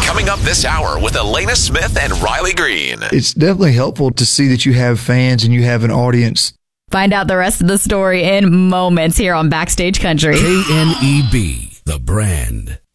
Coming up this hour with Elena Smith and Riley Green. It's definitely helpful to see that you have fans and you have an audience. Find out the rest of the story in moments here on Backstage Country. KNEB, the brand.